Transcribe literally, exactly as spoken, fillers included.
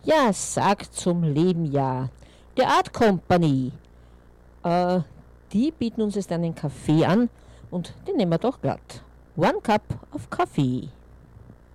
Ja, sagt zum Leben ja. The Art Company. Äh, die bieten uns jetzt einen Kaffee an und den nehmen wir doch glatt. One cup of coffee.